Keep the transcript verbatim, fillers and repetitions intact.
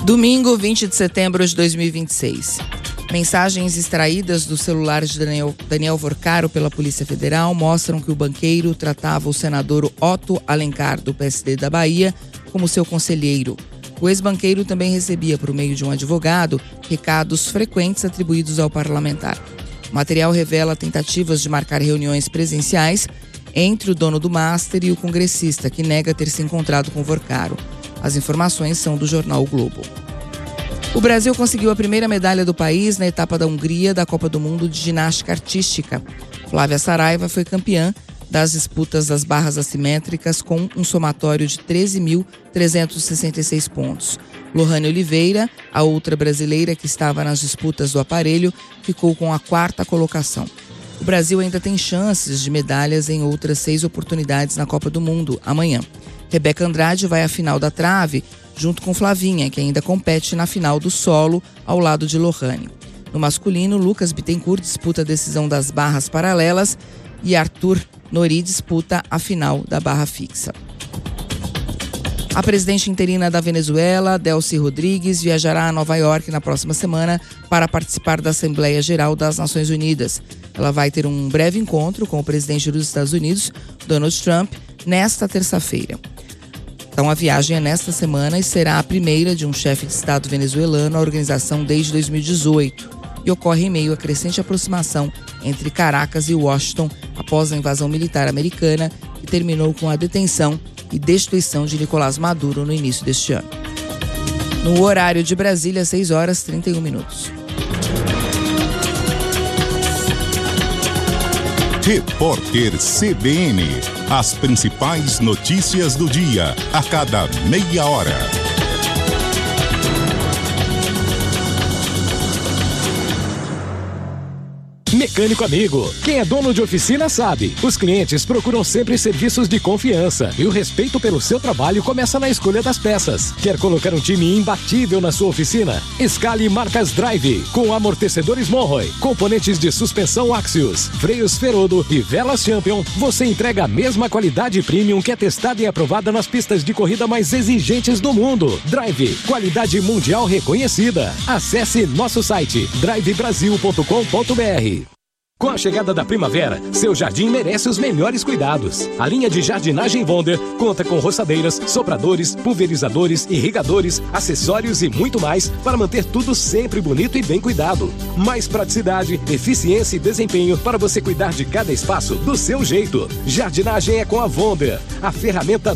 Domingo, vinte de setembro de dois mil e vinte e seis. Mensagens extraídas do celular de Daniel, Daniel Vorcaro pela Polícia Federal mostram que o banqueiro tratava o senador Otto Alencar, do P S D da Bahia, como seu conselheiro. O ex-banqueiro também recebia, por meio de um advogado, recados frequentes atribuídos ao parlamentar. O material revela tentativas de marcar reuniões presenciais entre o dono do Master e o congressista, que nega ter se encontrado com Vorcaro. As informações são do jornal O Globo. O Brasil conseguiu a primeira medalha do país na etapa da Hungria da Copa do Mundo de Ginástica Artística. Flávia Saraiva foi campeã das disputas das barras assimétricas com um somatório de treze mil trezentos e sessenta e seis pontos. Lohane Oliveira, a outra brasileira que estava nas disputas do aparelho, ficou com a quarta colocação. O Brasil ainda tem chances de medalhas em outras seis oportunidades na Copa do Mundo, amanhã. Rebeca Andrade vai à final da trave, junto com Flavinha, que ainda compete na final do solo, ao lado de Lohane. No masculino, Lucas Bittencourt disputa a decisão das barras paralelas e Arthur Nori disputa a final da barra fixa. A presidente interina da Venezuela, Delcy Rodrigues, viajará a Nova York na próxima semana para participar da Assembleia Geral das Nações Unidas. Ela vai ter um breve encontro com o presidente dos Estados Unidos, Donald Trump, nesta terça-feira. Então a viagem é nesta semana e será a primeira de um chefe de Estado venezuelano à organização desde dois mil e dezoito e ocorre em meio à crescente aproximação entre Caracas e Washington após a invasão militar americana que terminou com a detenção e destituição de Nicolás Maduro no início deste ano. No horário de Brasília, seis horas e trinta e um minutos. Repórter C B N. As principais notícias do dia, a cada meia hora. Mecânico Amigo. Quem é dono de oficina sabe. Os clientes procuram sempre serviços de confiança e o respeito pelo seu trabalho começa na escolha das peças. Quer colocar um time imbatível na sua oficina? Escale marcas Drive, com amortecedores Monroe, componentes de suspensão Axios, freios Ferodo e velas Champion. Você entrega a mesma qualidade premium que é testada e aprovada nas pistas de corrida mais exigentes do mundo. Drive, qualidade mundial reconhecida. Acesse nosso site drive brasil ponto com ponto b r. Com a chegada da primavera, seu jardim merece os melhores cuidados. A linha de jardinagem Wonder conta com roçadeiras, sopradores, pulverizadores, irrigadores, acessórios e muito mais para manter tudo sempre bonito e bem cuidado. Mais praticidade, eficiência e desempenho para você cuidar de cada espaço do seu jeito. Jardinagem é com a Wonder, a ferramenta